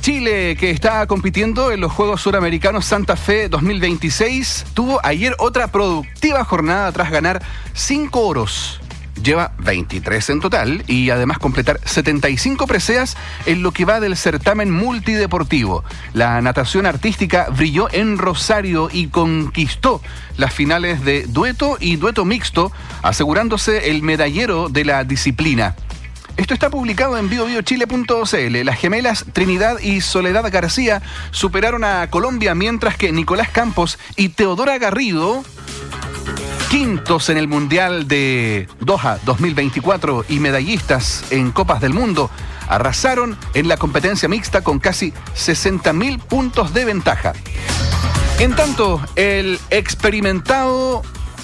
Chile, que está compitiendo en los Juegos Suramericanos Santa Fe 2026, tuvo ayer otra productiva jornada tras ganar 5 oros. Lleva 23 en total y además completar 75 preseas en lo que va del certamen multideportivo. La natación artística brilló en Rosario y conquistó las finales de dueto y dueto mixto, asegurándose el medallero de la disciplina. Esto está publicado en biobiochile.cl. Las gemelas Trinidad y Soledad García superaron a Colombia, mientras que Nicolás Campos y Teodora Garrido, quintos en el Mundial de Doha 2024 y medallistas en Copas del Mundo, arrasaron en la competencia mixta con casi 60.000 puntos de ventaja. En tanto, el experimentado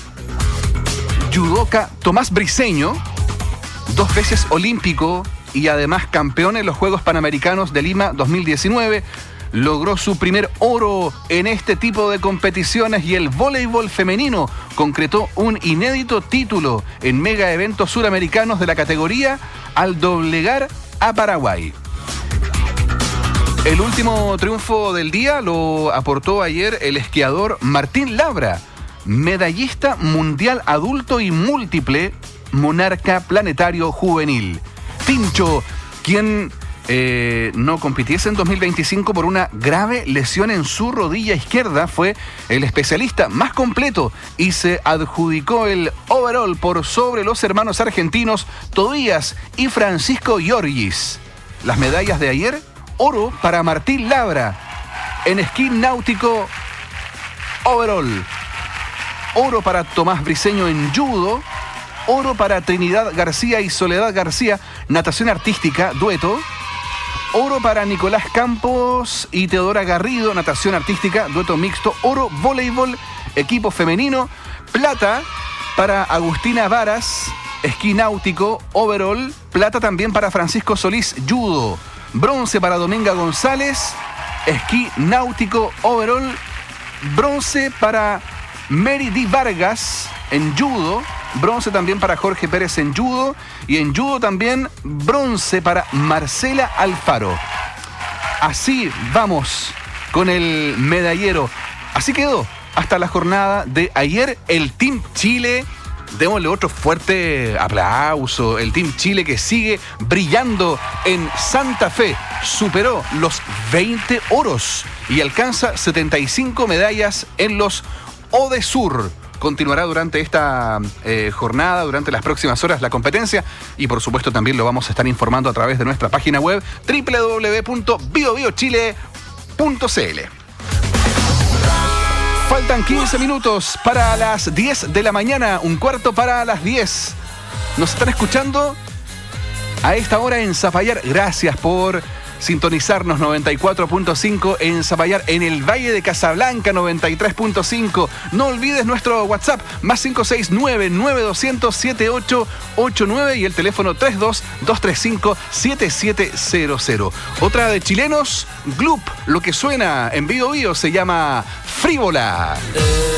judoka Tomás Briceño, 2 veces olímpico y además campeón en los Juegos Panamericanos de Lima 2019, logró su primer oro en este tipo de competiciones, y el voleibol femenino concretó un inédito título en mega eventos suramericanos de la categoría al doblegar a Paraguay. El último triunfo del día lo aportó ayer el esquiador Martín Labra, medallista mundial adulto y múltiple monarca planetario juvenil. Tincho, quien no compitiese en 2025 por una grave lesión en su rodilla izquierda, fue el especialista más completo y se adjudicó el overall por sobre los hermanos argentinos Tobías y Francisco Giorgis. Las medallas de ayer: oro para Martín Labra en esquí náutico overall, oro para Tomás Briceño en judo, oro para Trinidad García y Soledad García, natación artística, dueto, oro para Nicolás Campos y Teodora Garrido, natación artística, dueto mixto, oro, voleibol, equipo femenino, plata para Agustina Varas, esquí náutico, overall, plata también para Francisco Solís, judo, bronce para Dominga González, esquí náutico, overall, bronce para Mary D. Vargas en judo, bronce también para Jorge Pérez en judo, y en judo también bronce para Marcela Alfaro. Así vamos con el medallero. Así quedó hasta la jornada de ayer el Team Chile. Démosle otro fuerte aplauso. El Team Chile, que sigue brillando en Santa Fe, superó los 20 oros y alcanza 75 medallas en los ODESUR. Continuará durante esta jornada, durante las próximas horas, la competencia, y por supuesto también lo vamos a estar informando a través de nuestra página web www.biobiochile.cl. Faltan 15 minutos para las 10 de la mañana, un cuarto para las 10. Nos están escuchando a esta hora en Zapallar. Gracias por sintonizarnos. 94.5 en Zapallar, en el Valle de Casablanca 93.5. No olvides nuestro WhatsApp, más 569-9200-7889, y el teléfono 32-235-7700. Otra de chilenos, Gloop, lo que suena en Bio Bio se llama Frívola.